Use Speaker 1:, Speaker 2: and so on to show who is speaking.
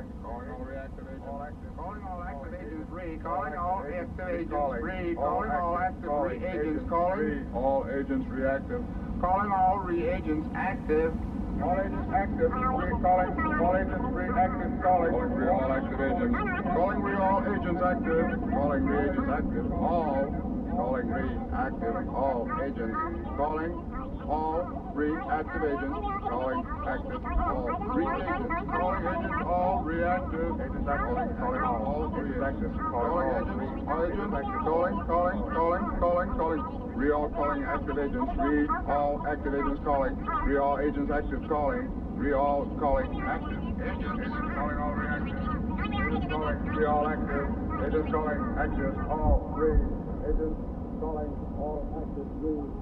Speaker 1: calling all reactive agents.
Speaker 2: Calling all active agents, read. Calling all active agents, read.
Speaker 1: Calling
Speaker 2: Calling all active agents, calling.
Speaker 1: All agents reactive.
Speaker 2: Calling all reagents active.
Speaker 1: All agents active. Calling all agents reactive. Calling all active agents. Calling all agents active. Calling reagents active. All. Calling reactive. All agents. Calling all reactive agents. Calling active. All reagents. Calling agents. All reactive. Agents active. Calling all agents active. Calling agents. All agents active. Calling. Re-all calling active agents. Re-all active agents calling. Re-all agents active calling. Re-all calling active. Agents calling all reactive. Agents calling re-all active. Agents calling active. All re. Agents calling all active re.